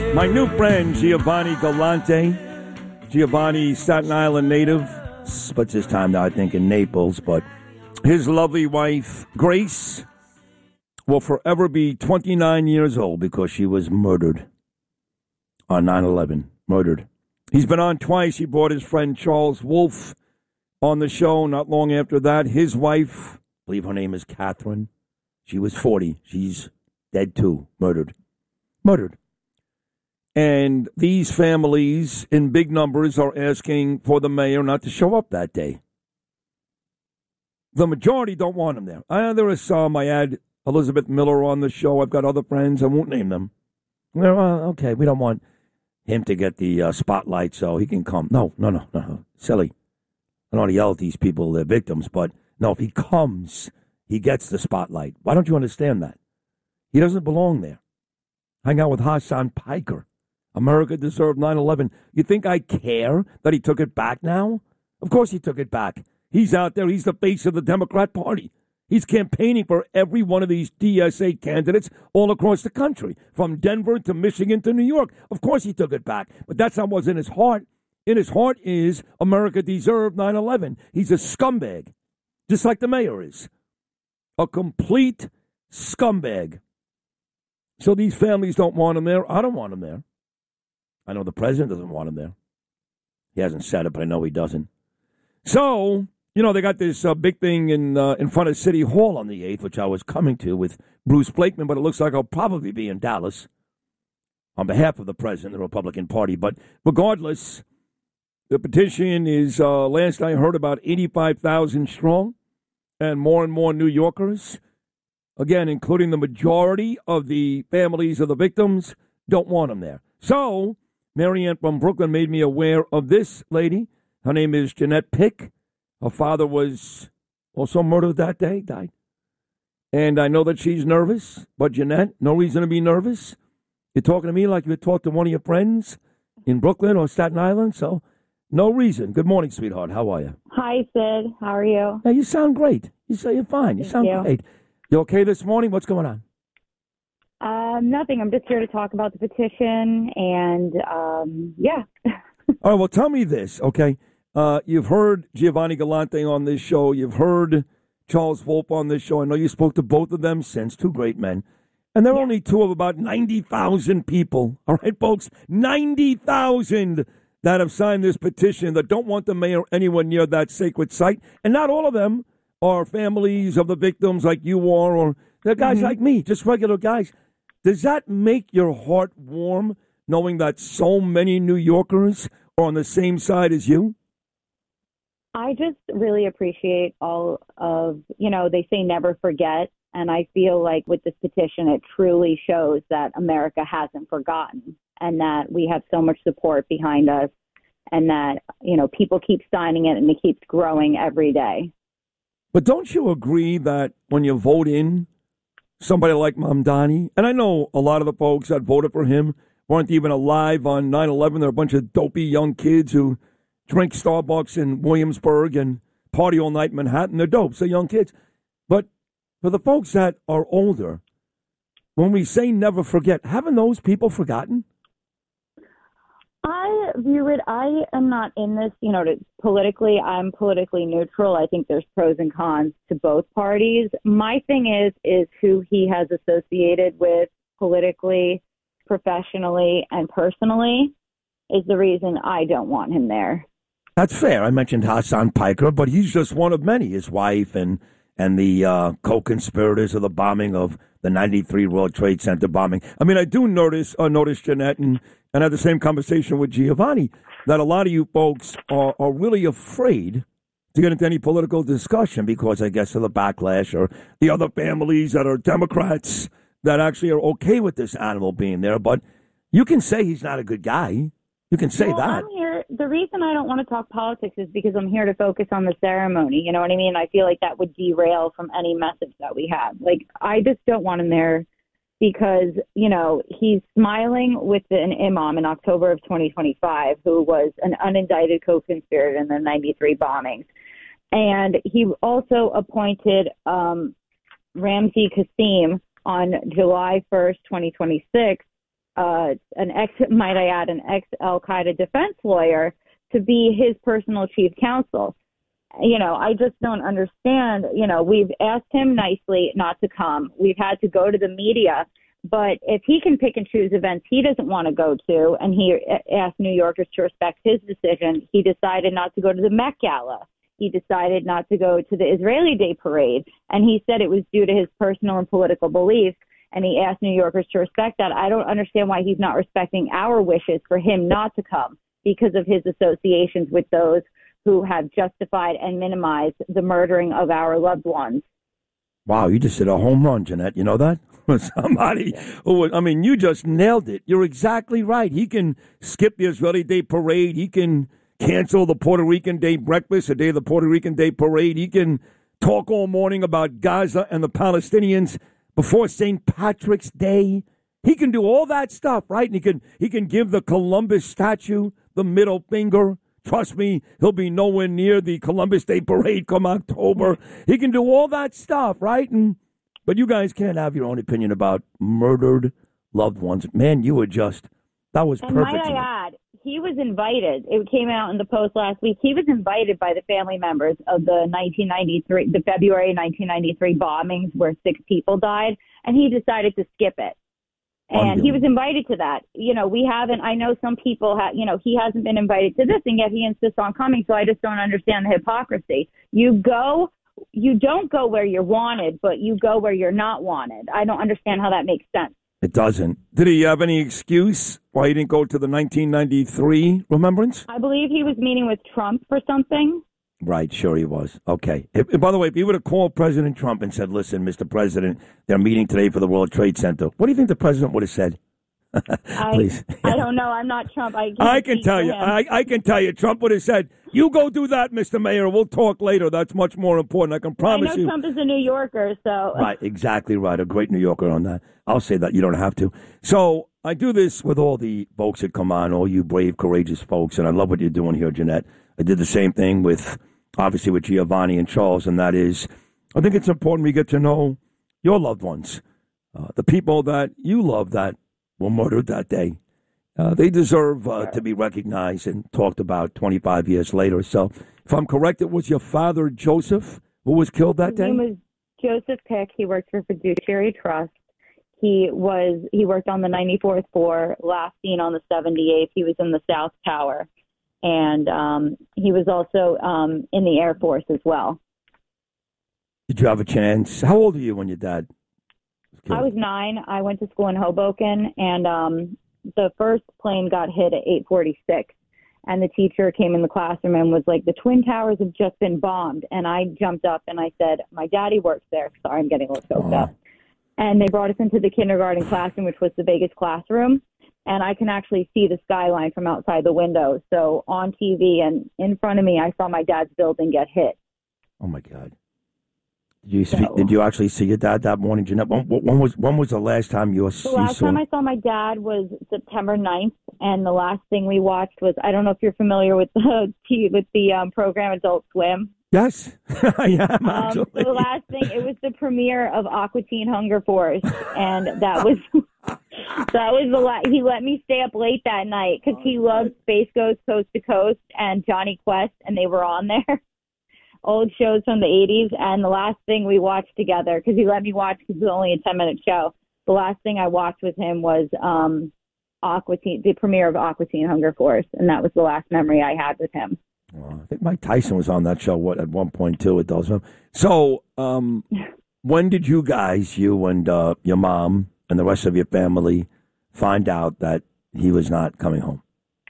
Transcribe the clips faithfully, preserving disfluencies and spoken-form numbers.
My new friend, Giovanni Galante. Giovanni, Staten Island native. Splits his time now, I think, in Naples. But his lovely wife, Grace, will forever be twenty-nine years old because she was murdered on nine eleven. Murdered. He's been on twice. He brought his friend Charles Wolf on the show not long after that. His wife, I believe her name is Catherine. She was forty. She's dead too. Murdered. Murdered. And these families in big numbers are asking for the mayor not to show up that day. The majority don't want him there. I, there are some. I had Elizabeth Miller on the show. I've got other friends. I won't name them. Well, uh, okay, we don't want him to get the uh, spotlight so he can come. No, no, no, no. Silly. I don't want to yell at these people, they're victims, but no, if he comes, he gets the spotlight. Why don't you understand that? He doesn't belong there. Hang out with Hassan Piker. America deserved nine eleven. You think I care that he took it back now? Of course he took it back. He's out there. He's the face of the Democrat Party. He's campaigning for every one of these D S A candidates all across the country, from Denver to Michigan to New York. Of course he took it back, but that's not what's in his heart. In his heart is America deserved nine eleven. He's a scumbag, just like the mayor is. A complete scumbag. So these families don't want him there. I don't want him there. I know the president doesn't want him there. He hasn't said it, but I know he doesn't. So, you know, they got this uh, big thing in uh, in front of City Hall on the eighth, which I was coming to with Bruce Blakeman, but it looks like I'll probably be in Dallas on behalf of the president of the Republican Party. But regardless, the petition is, uh, last I heard, about eighty-five thousand strong, and more and more New Yorkers, again, including the majority of the families of the victims, don't want him there. So Marianne from Brooklyn made me aware of this lady. Her name is Jeanette Pick. Her father was also murdered that day, died. And I know that she's nervous, but Jeanette, no reason to be nervous. You're talking to me like you would talk to one of your friends in Brooklyn or Staten Island, so no reason. Good morning, sweetheart. How are you? Hi, Sid. How are you? Hey, you sound great. You say you're fine. You Thank sound you. great. You okay this morning? What's going on? Um, nothing. I'm just here to talk about the petition, and um, yeah. All right, well, tell me this, okay? Uh, you've heard Giovanni Galante on this show. You've heard Charles Wolf on this show. I know you spoke to both of them since, two great men. And they're Yeah. only two of about ninety thousand people, all right, folks? ninety thousand that have signed this petition that don't want the mayor anywhere near that sacred site. And not all of them are families of the victims like you are, or they're guys Mm-hmm. like me, just regular guys. Does that make your heart warm, knowing that so many New Yorkers are on the same side as you? I just really appreciate all of, you know, they say never forget. And I feel like with this petition, it truly shows that America hasn't forgotten and that we have so much support behind us and that, you know, people keep signing it and it keeps growing every day. But don't you agree that when you vote in somebody like Mamdani, and I know a lot of the folks that voted for him weren't even alive on nine eleven. They're a bunch of dopey young kids who drink Starbucks in Williamsburg and party all night in Manhattan. They're dopes. They're young kids. But for the folks that are older, when we say never forget, haven't those people forgotten? I view it, I am not in this, you know, to, politically, I'm politically neutral. I think there's pros and cons to both parties. My thing is, is who he has associated with politically, professionally, and personally is the reason I don't want him there. That's fair. I mentioned Hassan Piker, but he's just one of many. His wife and and the uh, co-conspirators of the bombing of the ninety-three World Trade Center bombing. I mean, I do notice, uh, notice Jeanette, and, and had the same conversation with Giovanni, that a lot of you folks are, are really afraid to get into any political discussion because, I guess, of the backlash or the other families that are Democrats that actually are okay with this animal being there. But you can say he's not a good guy. You can say well, that. I'm here. The reason I don't want to talk politics is because I'm here to focus on the ceremony. You know what I mean? I feel like that would derail from any message that we have. Like, I just don't want him there because, you know, he's smiling with an imam in October of twenty twenty-five who was an unindicted co-conspirator in the ninety-three bombings. And he also appointed um, Ramzi Kassem on July first, twenty twenty-six, uh, an ex, might I add, an ex Al Qaeda defense lawyer to be his personal chief counsel. You know, I just don't understand. You know, we've asked him nicely not to come. We've had to go to the media. But if he can pick and choose events he doesn't want to go to, and he asked New Yorkers to respect his decision, he decided not to go to the Met Gala. He decided not to go to the Israeli Day Parade. And he said it was due to his personal and political beliefs. And he asked New Yorkers to respect that. I don't understand why he's not respecting our wishes for him not to come because of his associations with those who have justified and minimized the murdering of our loved ones. Wow, you just hit a home run, Jeanette. You know that? Somebody who, I mean, you just nailed it. You're exactly right. He can skip the Israeli Day Parade. He can cancel the Puerto Rican Day breakfast, the day of the Puerto Rican Day Parade. He can talk all morning about Gaza and the Palestinians before Saint Patrick's Day. He can do all that stuff, right? And he can he can give the Columbus statue the middle finger. Trust me, he'll be nowhere near the Columbus Day Parade come October. He can do all that stuff, right? And but you guys can't have your own opinion about murdered loved ones. Man, you were just, that was and perfect. And might I add, he was invited. It came out in the Post last week. He was invited by the family members of the nineteen ninety-three, the February nineteen ninety-three bombings where six people died, and he decided to skip it. And he was invited to that. You know, we haven't, I know some people have, you know, he hasn't been invited to this, and yet he insists on coming. So I just don't understand the hypocrisy. You go, you don't go where you're wanted, but you go where you're not wanted. I don't understand how that makes sense. It doesn't. Did he have any excuse why he didn't go to the nineteen ninety-three remembrance? I believe he was meeting with Trump for something. Right, sure he was. Okay. If, if, by the way, if you would have called President Trump and said, listen, Mister President, they're meeting today for the World Trade Center, what do you think the president would have said? Please. I, I don't know. I'm not Trump. I, I can tell you. I, I can tell you. Trump would have said, you go do that, Mister Mayor. We'll talk later. That's much more important. I can promise I know you. Trump is a New Yorker, so. Right, exactly right. A great New Yorker on that. I'll say that. You don't have to. So I do this with all the folks that come on, all you brave, courageous folks, and I love what you're doing here, Jeanette. I did the same thing with, obviously, with Giovanni and Charles, and that is, I think it's important we get to know your loved ones, uh, the people that you love that were murdered that day. Uh, they deserve uh, to be recognized and talked about twenty-five years later. So if I'm correct, it was your father, Joseph, who was killed that His day? name was Joseph Pick. He worked for Fiduciary Trust. He was he worked on the ninety-fourth floor, last seen on the seventy-eighth. He was in the South Tower. And um, he was also um, in the Air Force as well. Did you have a chance? How old were you when your dad was killed? I was nine. I went to school in Hoboken, and um, the first plane got hit at eight forty-six. And the teacher came in the classroom and was like, the Twin Towers have just been bombed. And I jumped up and I said, my daddy works there. Sorry, I'm getting a little choked oh. up. And they brought us into the kindergarten classroom, which was the biggest classroom. And I can actually see the skyline from outside the window. So on T V and in front of me, I saw my dad's building get hit. Oh, my God. Did you, speak, so, did you actually see your dad that morning, Jeanette? When, when, was, when was the last time you, the you last saw time I saw my dad was September ninth. And the last thing we watched was, I don't know if you're familiar with the, with the um, program Adult Swim. Yes, I am, actually. Um, the last thing, it was the premiere of Aqua Teen Hunger Force. And that was... That was the la- he let me stay up late that night because he loved Space Ghost Coast to Coast and Johnny Quest, and they were on there. Old shows from the eighties, and the last thing we watched together, because he let me watch because it was only a ten-minute show, the last thing I watched with him was um, Aqua Teen, the premiere of Aqua Teen Hunger Force, and that was the last memory I had with him. Well, I think Mike Tyson was on that show, what, at one point, too, with those. So um, when did you guys, you and uh, your mom, and the rest of your family find out that he was not coming home?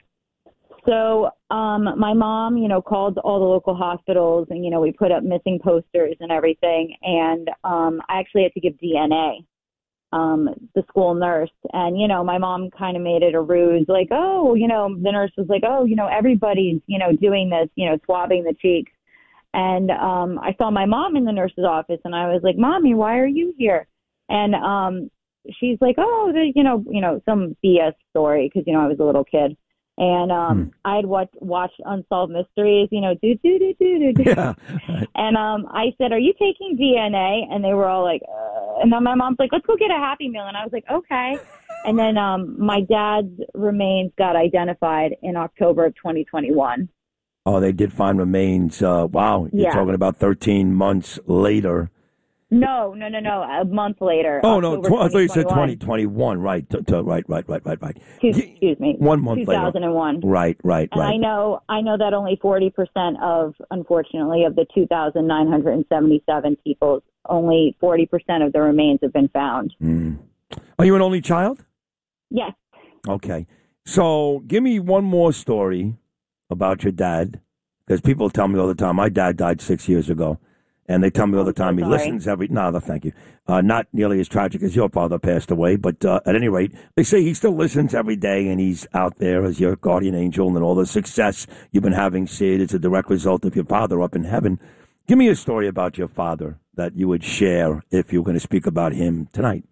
So um, my mom, you know, called all the local hospitals and, you know, we put up missing posters and everything. And um, I actually had to give D N A, um, the school nurse. And, you know, my mom kind of made it a ruse, like, oh, you know, the nurse was like, oh, you know, everybody's, you know, doing this, you know, swabbing the cheeks. And um, I saw my mom in the nurse's office and I was like, Mommy, why are you here? And um, she's like, oh, the, you know, you know, some B S story because, you know, I was a little kid. And um, hmm. I had watched, watched Unsolved Mysteries, you know, do, do, do, do, do, do. Yeah. And um, I said, are you taking D N A? And they were all like, uh, and then my mom's like, let's go get a Happy Meal. And I was like, okay. And then um, my dad's remains got identified in October of twenty twenty-one. Oh, they did find remains. Uh, wow, you're Yeah. talking about thirteen months later. No, no, no, no. A month later. Oh, no, October tw- I thought you said twenty twenty twenty-one. twenty-one. Right, t- t- right, right, right, right, right. Excuse, Y- excuse me. One month later. two thousand one. Right, right, And right. I know, I know that only forty percent of, unfortunately, of the two thousand nine hundred seventy-seven people, only forty percent of the remains have been found. Mm. Are you an only child? Yes. Okay. So give me one more story about your dad, because people tell me all the time, my dad died six years ago. And they tell me all the I'm so time he sorry. listens every. No, no, thank you. Uh, not nearly as tragic as your father passed away, but uh, at any rate, they say he still listens every day, and he's out there as your guardian angel, and all the success you've been having, Sid, is a direct result of your father up in heaven. Give me a story about your father that you would share if you were going to speak about him tonight.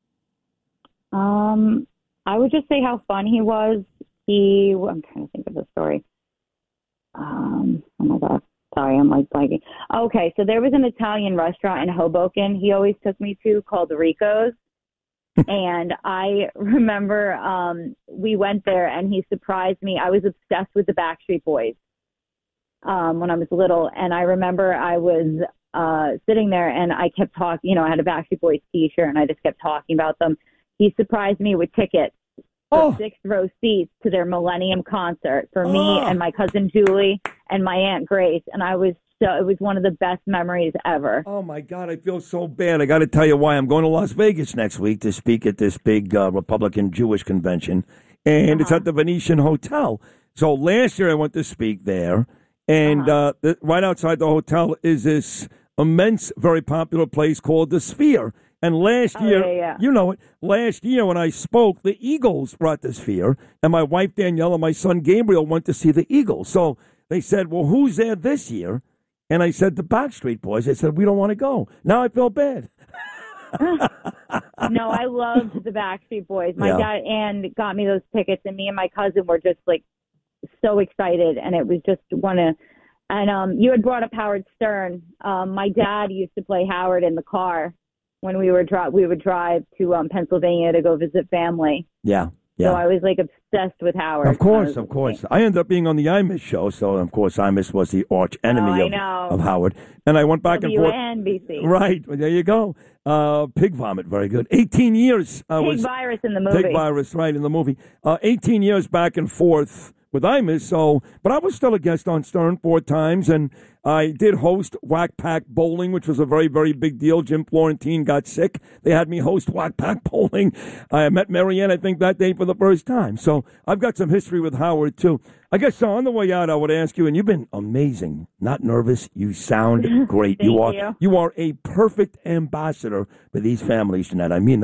Um, I would just say how fun he was. He, I'm trying to think of the story. Um, oh my God. Sorry, I'm like blanking. Okay, so there was an Italian restaurant in Hoboken he always took me to called Rico's. And I remember um, we went there and he surprised me. I was obsessed with the Backstreet Boys um, when I was little. And I remember I was uh, sitting there and I kept talking. You know, I had a Backstreet Boys t-shirt and I just kept talking about them. He surprised me with tickets for Oh. sixth row seats to their Millennium concert for me Oh. and my cousin Julie and my Aunt Grace. And I was so, it was one of the best memories ever. Oh, my God, I feel so bad. I got to tell you why. I'm going to Las Vegas next week to speak at this big uh, Republican Jewish convention, and it's Uh-huh. at the Venetian Hotel. So last year I went to speak there, and Uh-huh. uh, the, right outside the hotel is this immense, very popular place called the Sphere. And last Oh, year, yeah, yeah. you know it, last year when I spoke, the Eagles were at the Sphere, and my wife Danielle and my son Gabriel went to see the Eagles. So they said, well, who's there this year? And I said, the Backstreet Boys. They said, we don't want to go. Now I feel bad. No, I loved the Backstreet Boys. My Yeah. dad and got me those tickets, and me and my cousin were just like so excited, and it was just one of. And um, you had brought up Howard Stern. Um, my dad used to play Howard in the car when we were dri- we would drive to um, Pennsylvania to go visit family. Yeah, yeah. So I was like obsessed with Howard. Of course, I was of course. like, I ended up being on the Imus show, so of course Imus was the arch enemy Oh, I of, know. of Howard. And I went back and forth. W N B C. Right, well, there you go. Uh, Pig Vomit, very good. eighteen years. Uh, Pig was virus in the movie. Pig Virus, right, in the movie. Uh, eighteen years back and forth with Imus, so, but I was still a guest on Stern four times, and I did host Whack Pack Bowling, which was a very, very big deal. Jim Florentine got sick. They had me host Whack Pack Bowling. I met Marianne, I think, that day for the first time. So I've got some history with Howard, too. I guess, so on the way out, I would ask you, and you've been amazing, not nervous. You sound great. Thank you are you. you are a perfect ambassador for these families, Jeanette. I mean